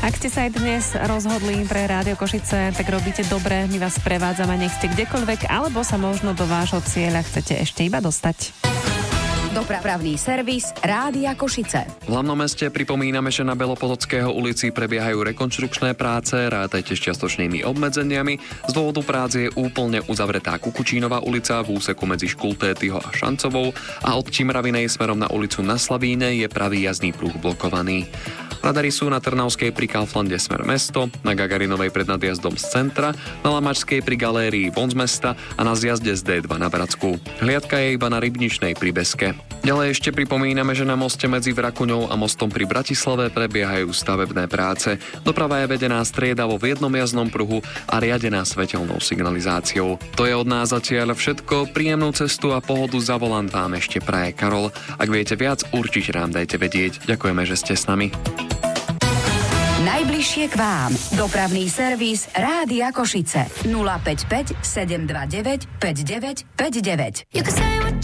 Ak ste sa aj dnes rozhodli pre Rádio Košice, tak robíte dobre, my vás prevádzame, nech ste kdekoľvek, alebo sa možno do vášho cieľa chcete ešte iba dostať. Dopravný servis Rádia Košice. V hlavnom meste pripomíname, že na Belopotockého ulici prebiehajú rekonštrukčné práce, rátajte s čiastočnými obmedzeniami. Z dôvodu prác je úplne uzavretá Kukučínova ulica v úseku medzi Škultétyho a Šancovou a od Čimravinej smerom na ulicu Na Slavíne je pravý jazdný pruh blokovaný. Radary sú na Trnavskej pri Kauflande smer mesto, na Gagarinovej pred nadjazdom z centra, na Lamačskej pri galérii von z mesta a na zjazde z D2 na Bratsku. Hliadka je iba na Rybničnej pri Beske. Ďalej ešte pripomíname, že na moste medzi Vrakuňou a mostom pri Bratislave prebiehajú stavebné práce. Doprava je vedená striedavo v jednom jazdnom pruhu a riadená svetelnou signalizáciou. To je od nás zatiaľ všetko. Príjemnú cestu a pohodu za volant vám ešte praje Karol. Ak viete viac, určite nám dajte vedieť. Ďakujeme, že ste s nami. Najbližšie k vám. Dopravný servis Rádia Košice. 055 729 5959.